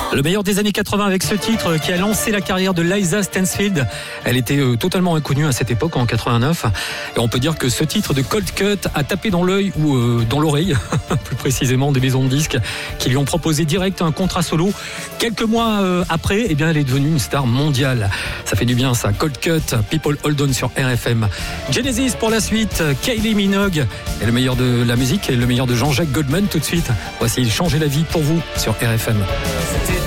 Le meilleur des années 80 avec ce titre qui a lancé la carrière de Liza Stansfield. Elle était totalement inconnue à cette époque, en 89. Et on peut dire que ce titre de Cold Cut a tapé dans l'œil ou dans l'oreille, plus précisément, des maisons de disques qui lui ont proposé direct un contrat solo. Quelques mois après, eh bien, elle est devenue une star mondiale. Ça fait du bien ça. Cold Cut, People Hold On sur RFM. Genesis pour la suite, Kylie Minogue. Et le meilleur de la musique et le meilleur de Jean-Jacques Goldman tout de suite. Voici Changer la vie pour vous sur RFM.